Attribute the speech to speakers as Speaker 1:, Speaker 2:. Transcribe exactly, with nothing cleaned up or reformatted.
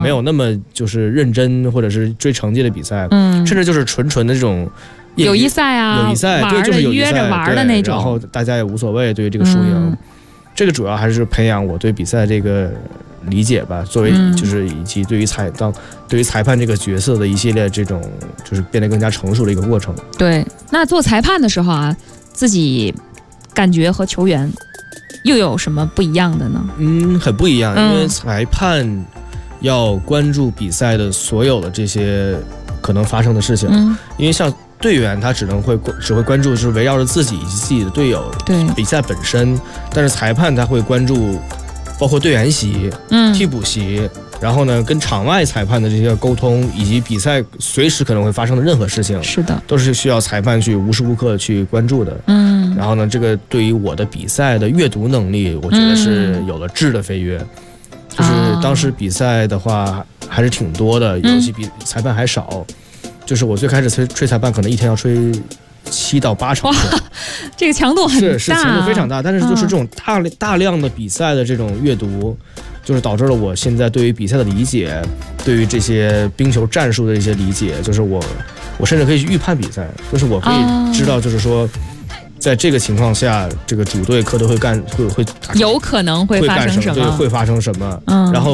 Speaker 1: 没有那么就是认真或者是追成绩的比赛，
Speaker 2: 嗯，
Speaker 1: 甚至就是纯纯的这种
Speaker 2: 友谊赛啊，
Speaker 1: 友谊赛，对，就是友谊赛，
Speaker 2: 约着玩的那种，
Speaker 1: 然后大家也无所谓对于这个输赢。嗯，这个主要还是培养我对比赛这个理解吧，作为就是以及对于裁当对于裁判这个角色的一系列这种就是变得更加成熟的一个过程。
Speaker 2: 对，那做裁判的时候啊，自己感觉和球员又有什么不一样的呢？
Speaker 1: 嗯，很不一样，因为裁判要关注比赛的所有的这些可能发生的事情，嗯，因为像队员他只能会只会关注是围绕着自己以及自己的队友，对比赛本身，但是裁判他会关注包括队员席、嗯、替补席，然后呢跟场外裁判的这些沟通，以及比赛随时可能会发生的任何事情，是的，都是需要裁判去无时无刻去关注的。嗯，然后呢，这个对于我的比赛的阅读能力，我觉得是有了质的飞跃。嗯，就是当时比赛的话还是挺多的，尤其比裁判还少。就是我最开始吹吹裁判，可能一天要吹七到八场。哇，
Speaker 2: 这个强度很大，
Speaker 1: 是是强度非常大。但是就是这种大大量的比赛的这种阅读，就是导致了我现在对于比赛的理解，对于这些冰球战术的一些理解，就是我我甚至可以去预判比赛，就是我可以知道，就是说。在这个情况下，这个主队客队会干会会
Speaker 2: 有可能会发生什么，
Speaker 1: 对，会发生什么，嗯，然后。